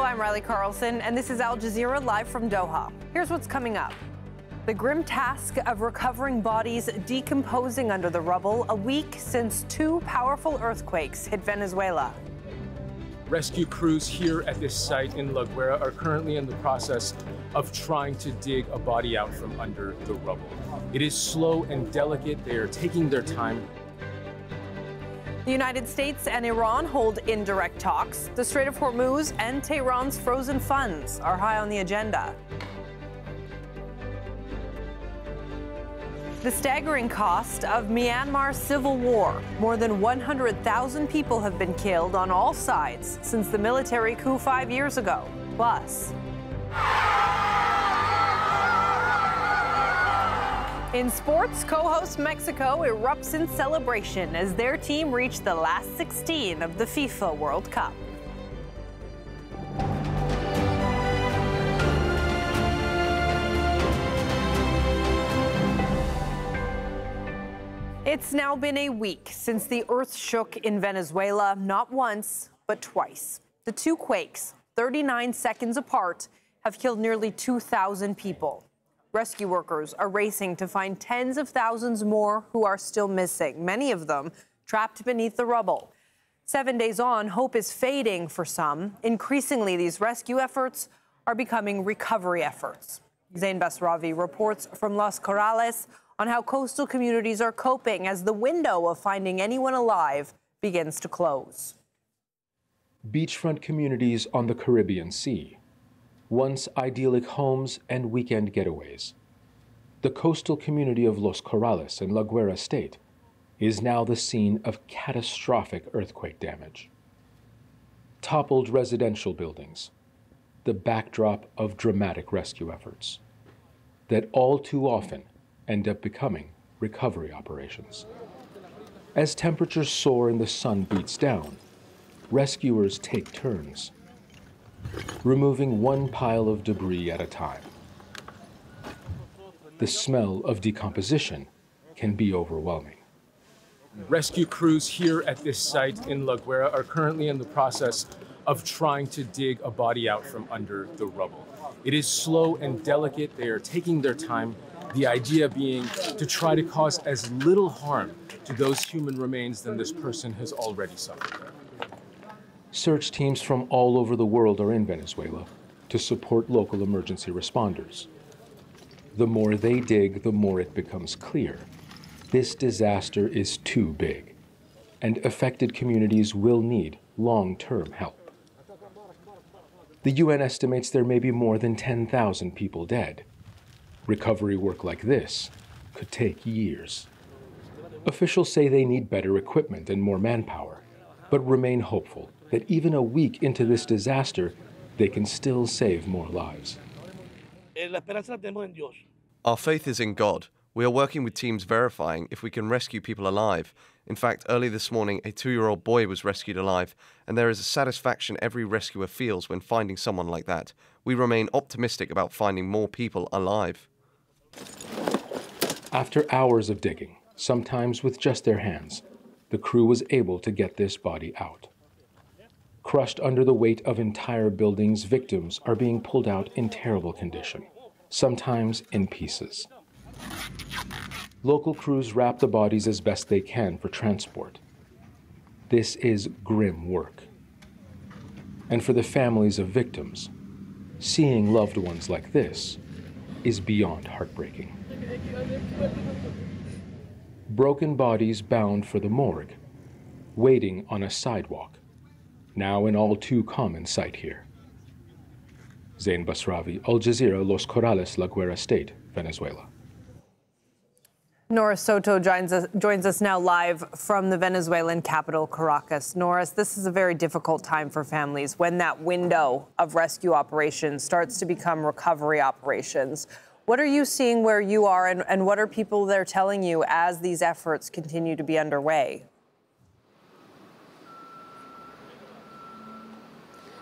I'm Riley Carlson, and this is Al Jazeera live from Doha. Here's what's coming up. The grim task of recovering bodies decomposing under the rubble a week since two powerful earthquakes hit Venezuela. Rescue crews here at this site in La Guaira are currently in the process of trying to dig a body out from under the rubble. It is slow and delicate. They are taking their time. The United States and Iran hold indirect talks. The Strait of Hormuz and Tehran's frozen funds are high on the agenda. The staggering cost of Myanmar's civil war. More than 100,000 people have been killed on all sides since the military coup 5 years ago. Plus, in sports, co-host Mexico erupts in celebration as their team reached the last 16 of the FIFA World Cup. It's now been a week since the earth shook in Venezuela, not once, but twice. The two quakes, 39 seconds apart, have killed nearly 2,000 people. Rescue workers are racing to find tens of thousands more who are still missing, many of them trapped beneath the rubble. 7 days on, hope is fading for some. Increasingly, these rescue efforts are becoming recovery efforts. Zain Basravi reports from Los Corrales on how coastal communities are coping as the window of finding anyone alive begins to close. Beachfront communities on the Caribbean Sea. Once idyllic homes and weekend getaways. The coastal community of Los Corrales in La Guaira State is now the scene of catastrophic earthquake damage. Toppled residential buildings, the backdrop of dramatic rescue efforts that all too often end up becoming recovery operations. As temperatures soar and the sun beats down, rescuers take turns, removing one pile of debris at a time. The smell of decomposition can be overwhelming. Rescue crews here at this site in La Guaira are currently in the process of trying to dig a body out from under the rubble. It is slow and delicate. They are taking their time. The idea being to try to cause as little harm to those human remains than this person has already suffered. Search teams from all over the world are in Venezuela to support local emergency responders. The more they dig, the more it becomes clear. This disaster is too big, and affected communities will need long-term help. The UN estimates there may be more than 10,000 people dead. Recovery work like this could take years. Officials say they need better equipment and more manpower, but remain hopeful that even a week into this disaster, they can still save more lives. Our faith is in God. We are working with teams verifying if we can rescue people alive. In fact, early this morning, a 2-year-old boy was rescued alive, and there is a satisfaction every rescuer feels when finding someone like that. We remain optimistic about finding more people alive. After hours of digging, sometimes with just their hands, the crew was able to get this body out. Crushed under the weight of entire buildings, victims are being pulled out in terrible condition, sometimes in pieces. Local crews wrap the bodies as best they can for transport. This is grim work. And for the families of victims, seeing loved ones like this is beyond heartbreaking. Broken bodies bound for the morgue, waiting on a sidewalk, now an all too common sight here. Zain Basravi, Al Jazeera, Los Corrales, La Guaira State, Venezuela. Norris Soto joins us now live from the Venezuelan capital, Caracas. Norris, this is a very difficult time for families when that window of rescue operations starts to become recovery operations. What are you seeing where you are, and what are people there telling you as these efforts continue to be underway?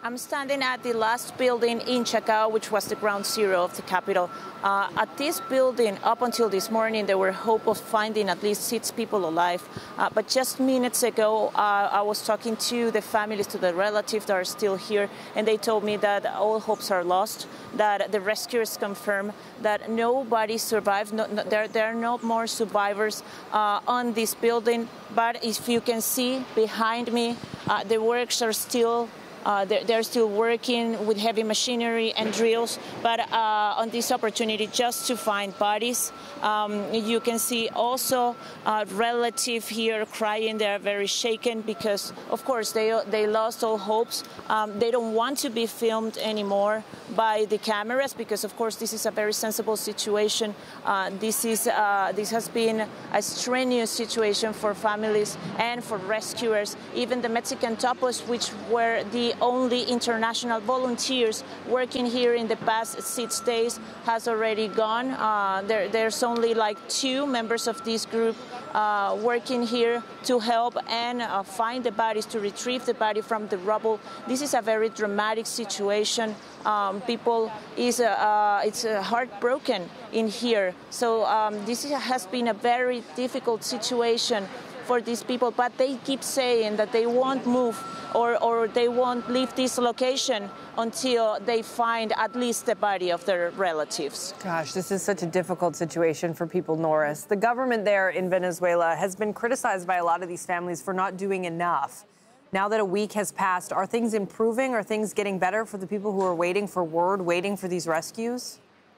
I'm standing at the last building in Chacao, which was the ground zero of the capital. At this building, up until this morning, there were hope of finding at least 6 people alive. But just minutes ago, I was talking to the families, to the relatives that are still here, and they told me that all hopes are lost, that the rescuers confirm that nobody survived. There are no more survivors on this building. But if you can see behind me, the works are still they're still working with heavy machinery and drills, but on this opportunity just to find bodies. You can see also a relative here crying. They're very shaken because, of course, they lost all hopes. They don't want to be filmed anymore by the cameras because, of course, this is a very sensible situation. This has been a strenuous situation for families and for rescuers. Even the Mexican Topos, which were the only international volunteers working here in the past 6 days, has already gone. There's only like 2 members of this group working here to help and find the bodies, to retrieve the body from the rubble. This is a very dramatic situation. People it's heartbroken in here. So this has been a very difficult situation for these people, but they keep saying that they won't move or they won't leave this location until they find at least the body of their relatives. Gosh, this is such a difficult situation for people, Norris. The government there in Venezuela has been criticized by a lot of these families for not doing enough. Now that a week has passed, are things improving? Are things getting better for the people who are waiting for word, waiting for these rescues?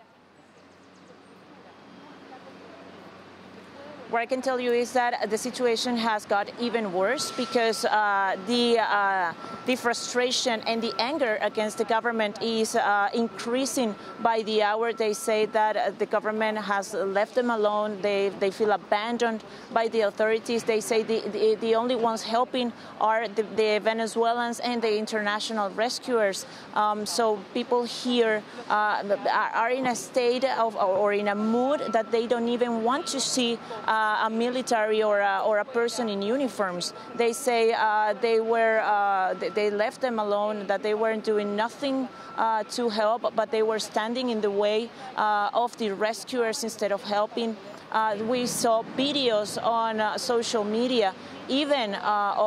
What I can tell you is that the situation has got even worse because the frustration and the anger against the government is increasing by the hour. They say that the government has left them alone. They feel abandoned by the authorities. They say the only ones helping are the Venezuelans and the international rescuers. So people here are in a state of, or in a mood that they don't even want to see a military or a person in uniforms. They say they left them alone, that they weren't doing nothing to help, but they were standing in the way of the rescuers instead of helping. We saw videos on social media, even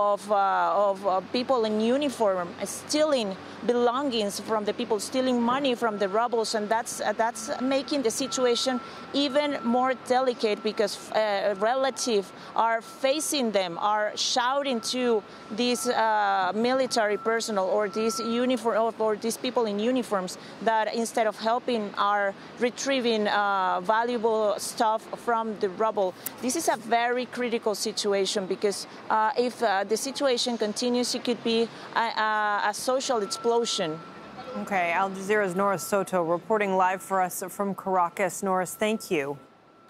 of people in uniform stealing belongings from the people, stealing money from the rubbles, and that's making the situation even more delicate because relatives are facing them, are shouting to these military personnel or these uniform or these people in uniforms that instead of helping are retrieving valuable stuff from the rubble. This is a very critical situation because if the situation continues, it could be a social explosion. Okay, Al Jazeera's Norris Soto reporting live for us from Caracas. Norris, thank you.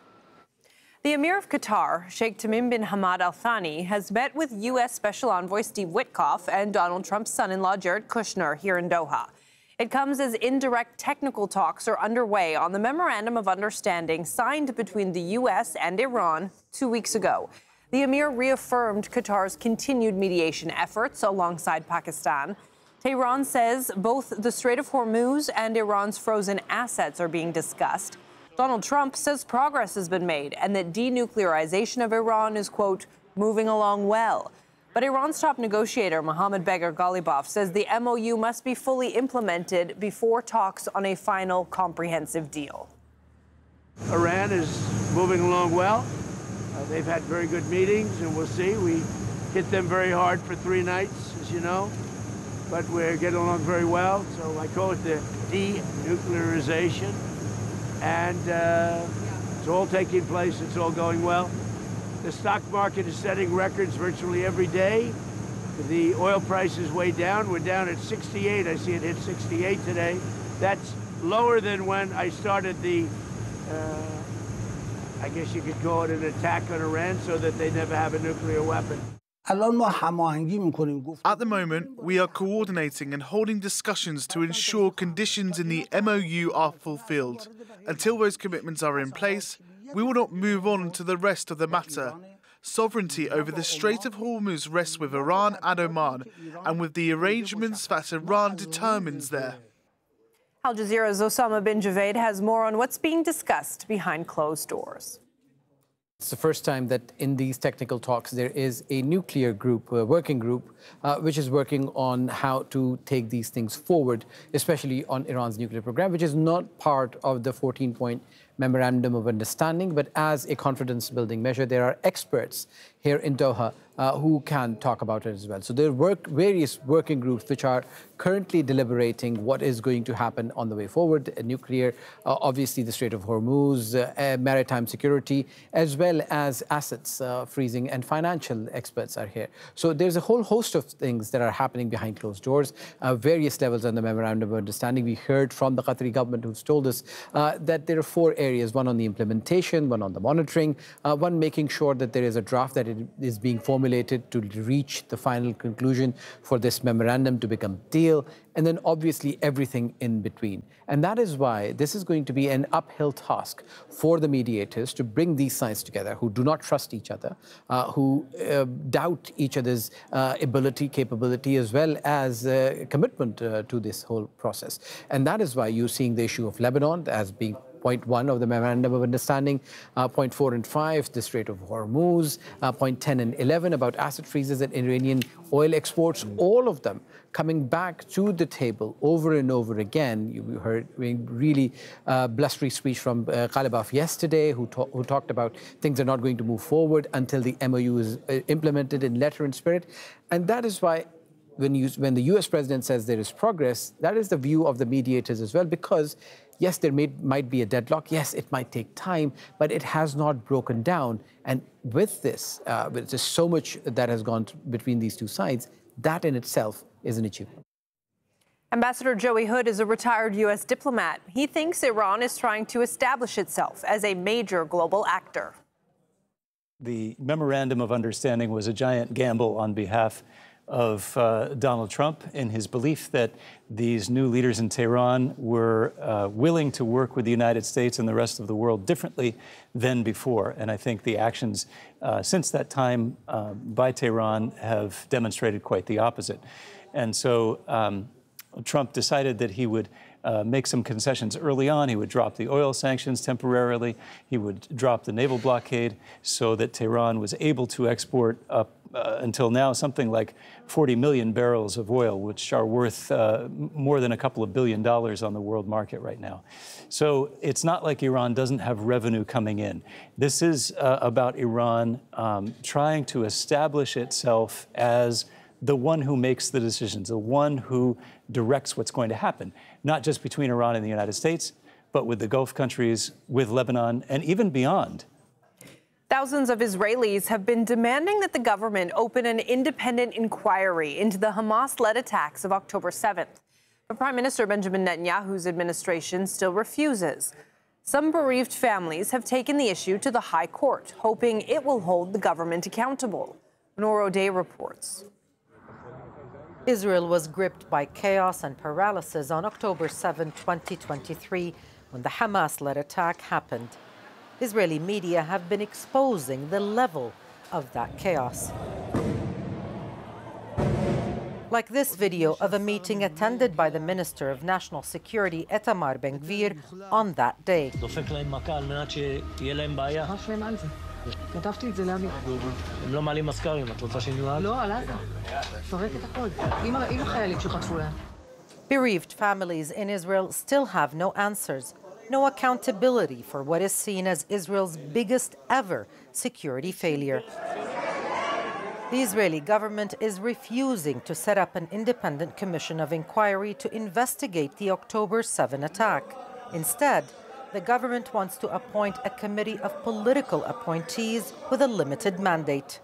The Emir of Qatar, Sheikh Tamim bin Hamad Al Thani, has met with U.S. Special Envoy Steve Witkoff and Donald Trump's son-in-law Jared Kushner here in Doha. It comes as indirect technical talks are underway on the Memorandum of Understanding signed between the U.S. and Iran 2 weeks ago. The Emir reaffirmed Qatar's continued mediation efforts alongside Pakistan. Tehran says both the Strait of Hormuz and Iran's frozen assets are being discussed. Donald Trump says progress has been made and that denuclearization of Iran is, quote, moving along well. But Iran's top negotiator, Mohammad Bagher Ghalibaf, says the MOU must be fully implemented before talks on a final comprehensive deal. Iran is moving along well. They've had very good meetings, and we'll see. We hit them very hard for 3 nights, as you know. But we're getting along very well, so I call it the denuclearization. And it's all taking place, it's all going well. The stock market is setting records virtually every day. The oil price is way down. We're down at 68. I see it hit 68 today. That's lower than when I started the, I guess you could call it an attack on Iran so that they never have a nuclear weapon. At the moment, we are coordinating and holding discussions to ensure conditions in the MOU are fulfilled. Until those commitments are in place, we will not move on to the rest of the matter. sovereignty over the Strait of Hormuz rests with Iran and Oman, and with the arrangements that Iran determines there. Al Jazeera's Osama bin Javed has more on what's being discussed behind closed doors. It's the first time that in these technical talks there is a nuclear group, working group, which is working on how to take these things forward, especially on Iran's nuclear program, which is not part of the 14-point memorandum of understanding, but as a confidence-building measure. There are experts here in Doha who can talk about it as well. So there are various working groups which are currently deliberating what is going to happen on the way forward. Nuclear, obviously the Strait of Hormuz, maritime security, as well as assets freezing, and financial experts are here. So there's a whole host of things that are happening behind closed doors, various levels on the memorandum of understanding. We heard from the Qatari government who's told us that there are 4 areas, one on the implementation, one on the monitoring, one making sure that there is a draft that it is being formulated to reach the final conclusion for this memorandum to become deal, and then obviously everything in between. And that is why this is going to be an uphill task for the mediators to bring these sides together who do not trust each other, who doubt each other's ability, capability, as well as commitment to this whole process. And that is why you're seeing the issue of Lebanon as being point 1 of the memorandum of understanding, point 4 and 5, the Strait of Hormuz, point 10 and 11 about asset freezes and Iranian oil exports, all of them coming back to the table over and over again. You heard a really blustery speech from Ghalibaf yesterday, who talked about things are not going to move forward until the MOU is implemented in letter and spirit. And that is why when the US president says there is progress, that is the view of the mediators as well, because yes, there might be a deadlock. Yes, it might take time, but it has not broken down. And with this, with just so much that has gone between these two sides, that in itself is an achievement. Ambassador Joey Hood is a retired U.S. diplomat. He thinks Iran is trying to establish itself as a major global actor. The memorandum of understanding was a giant gamble on behalf of Donald Trump in his belief that these new leaders in Tehran were willing to work with the United States and the rest of the world differently than before. And I think the actions since that time by Tehran have demonstrated quite the opposite. And so Trump decided that he would make some concessions early on. He would drop the oil sanctions temporarily. He would drop the naval blockade so that Tehran was able to export up until now something like 40 million barrels of oil, which are worth more than a couple of $2 billion on the world market right now. So it's not like Iran doesn't have revenue coming in. This is about Iran trying to establish itself as the one who makes the decisions, the one who directs what's going to happen, not just between Iran and the United States, but with the Gulf countries, with Lebanon, and even beyond. Thousands of Israelis have been demanding that the government open an independent inquiry into the Hamas-led attacks of October 7th. But Prime Minister Benjamin Netanyahu's administration still refuses. Some bereaved families have taken the issue to the High Court, hoping it will hold the government accountable. Noor O'Day reports. Israel was gripped by chaos and paralysis on October 7, 2023, when the Hamas-led attack happened. Israeli media have been exposing the level of that chaos. Like this video of a meeting attended by the Minister of National Security, Itamar Ben-Gvir, on that day. כתבתי את זה לאמיר. הם לא מעלים מזכרים, את רוצה שנלעד? לא, על עזה. פרק את הכל. עם החיילים שחטפו להם. Bereaved families in Israel still have no answers, no accountability for what is seen as Israel's biggest ever security failure. The Israeli government is refusing to set up an independent commission of inquiry to investigate the October 7 attack. Instead, the government wants to appoint a committee of political appointees with a limited mandate.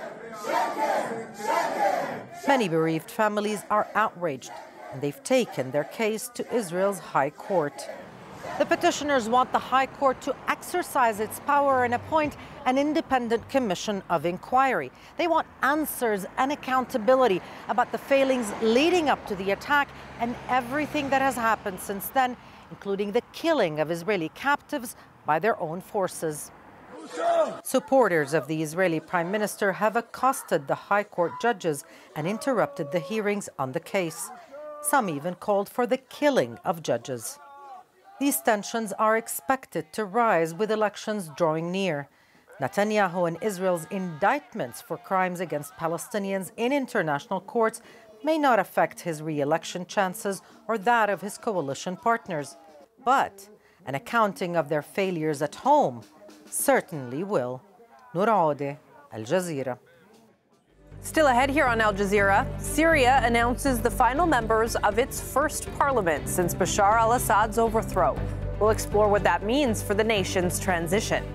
Many bereaved families are outraged, and they've taken their case to Israel's High Court. The petitioners want the High Court to exercise its power and appoint an independent commission of inquiry. They want answers and accountability about the failings leading up to the attack and everything that has happened since then, including the killing of Israeli captives by their own forces. Supporters of the Israeli Prime Minister have accosted the High Court judges and interrupted the hearings on the case. Some even called for the killing of judges. These tensions are expected to rise with elections drawing near. Netanyahu and Israel's indictments for crimes against Palestinians in international courts may not affect his re-election chances or that of his coalition partners. But an accounting of their failures at home certainly will. Noor Aoudeh, Al Jazeera. Still ahead here on Al Jazeera, Syria announces the final members of its first parliament since Bashar al-Assad's overthrow. We'll explore what that means for the nation's transition.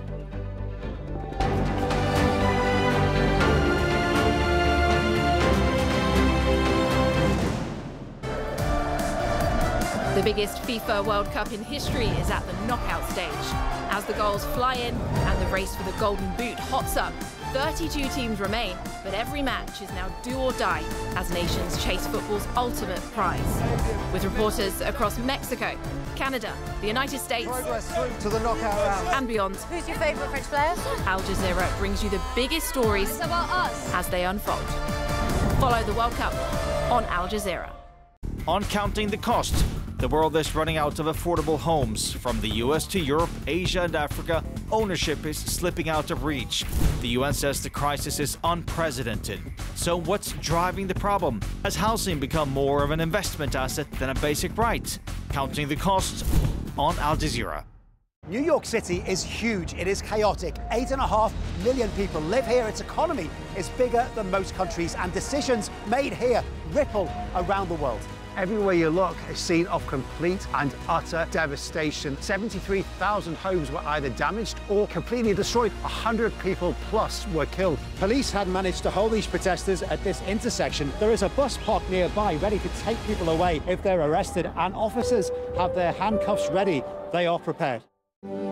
The biggest FIFA World Cup in history is at the knockout stage. As the goals fly in and the race for the Golden Boot hots up, 32 teams remain, but every match is now do or die as nations chase football's ultimate prize. With reporters across Mexico, Canada, the United States, progress through to the knockout round and beyond. Who's your favourite French player? Al Jazeera brings you the biggest stories as they unfold. Follow the World Cup on Al Jazeera. On counting the cost, the world is running out of affordable homes. From the US to Europe, Asia and Africa, ownership is slipping out of reach. The UN says the crisis is unprecedented. So what's driving the problem? Has housing become more of an investment asset than a basic right? Counting the cost on Al Jazeera. New York City is huge. It is chaotic. 8.5 million people live here. Its economy is bigger than most countries, and decisions made here ripple around the world. Everywhere you look, a scene of complete and utter devastation. 73,000 homes were either damaged or completely destroyed. 100 people plus were killed. Police had managed to hold these protesters at this intersection. There is a bus parked nearby ready to take people away if they're arrested, and officers have their handcuffs ready. They are prepared.